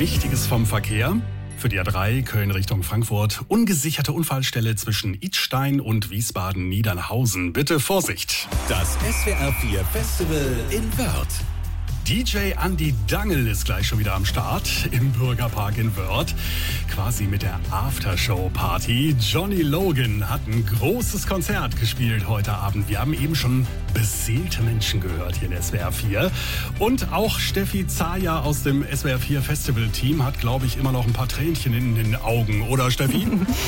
Wichtiges vom Verkehr. Für die A3 Köln Richtung Frankfurt. Ungesicherte Unfallstelle zwischen Idstein und Wiesbaden-Niedernhausen. Bitte Vorsicht. Das SWR 4 Festival in Wörth. DJ Andi Dangl ist gleich schon wieder am Start im Bürgerpark in Wörth. Quasi mit der Aftershow-Party. Johnny Logan hat ein großes Konzert gespielt heute Abend. Wir haben eben schon beseelte Menschen gehört hier in SWR 4. Und auch Steffi Zaja aus dem SWR 4 Festival-Team hat, glaube ich, immer noch ein paar Tränchen in den Augen. Oder, Steffi?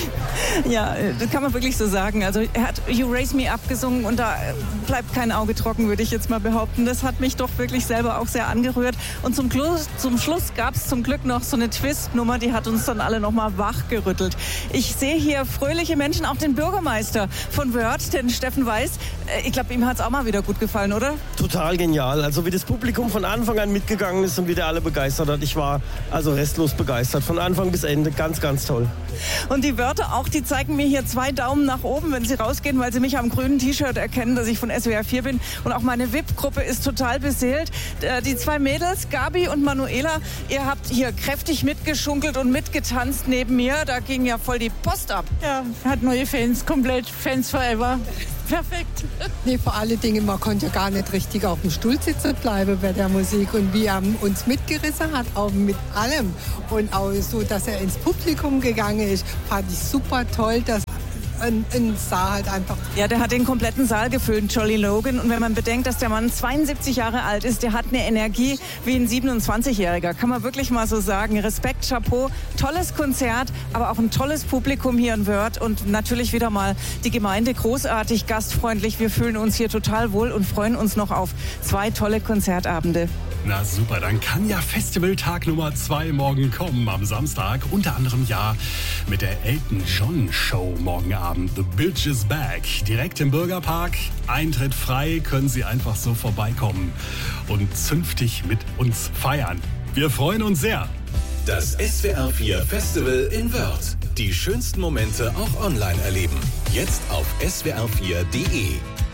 Ja, das kann man wirklich so sagen. Also er hat You Raise Me Up gesungen und da bleibt kein Auge trocken, würde ich jetzt mal behaupten. Das hat mich doch wirklich selber auch sehr angerührt. Und zum Schluss gab es zum Glück noch so eine Twist-Nummer, die hat uns dann alle noch mal wachgerüttelt. Ich sehe hier fröhliche Menschen, auch den Bürgermeister von Wörth, den Steffen Weiß. Ich glaube, ihm hat es auch mal wieder gut gefallen, oder? Total genial. Also wie das Publikum von Anfang an mitgegangen ist und wie der alle begeistert hat. Ich war also restlos begeistert. Von Anfang bis Ende. Ganz, ganz toll. Und die Wörther auch, die zeigen mir hier 2 Daumen nach oben, wenn sie rausgehen, weil sie mich am grünen T-Shirt erkennen, dass ich von SWR 4 bin. Und auch meine VIP-Gruppe ist total beseelt. Die 2 Mädels, Gabi und Manuela, ihr habt hier kräftig mitgeschunkelt und mitgetanzt neben mir. Da ging ja voll die Post ab. Ja, hat neue Fans, komplett Fans forever. Perfekt. Nee, vor allen Dingen, man konnte ja gar nicht richtig auf dem Stuhl sitzen bleiben bei der Musik. Und wir haben uns mitgerissen hat, auch mit allem. Und auch so, dass er ins Publikum gegangen ist, fand ich super toll, dass ein Saal halt einfach. Ja, der hat den kompletten Saal gefüllt, Johnny Logan. Und wenn man bedenkt, dass der Mann 72 Jahre alt ist, der hat eine Energie wie ein 27-Jähriger. Kann man wirklich mal so sagen. Respekt, Chapeau, tolles Konzert, aber auch ein tolles Publikum hier in Wörth. Und natürlich wieder mal die Gemeinde großartig, gastfreundlich. Wir fühlen uns hier total wohl und freuen uns noch auf 2 tolle Konzertabende. Na super, dann kann ja Festivaltag Nummer 2 morgen kommen am Samstag. Unter anderem ja mit der Elton John Show morgen Abend. The Bitch is Back. Direkt im Bürgerpark. Eintritt frei, können Sie einfach so vorbeikommen und zünftig mit uns feiern. Wir freuen uns sehr. Das SWR 4 Festival in Wörth. Die schönsten Momente auch online erleben. Jetzt auf swr4.de.